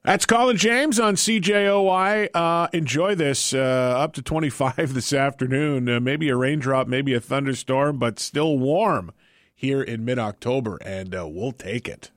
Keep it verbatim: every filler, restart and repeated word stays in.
That's Colin James on C J O I. Uh, enjoy this. Uh, up to twenty-five this afternoon. Uh, maybe a raindrop, maybe a thunderstorm, but still warm here in mid-October, and uh, we'll take it.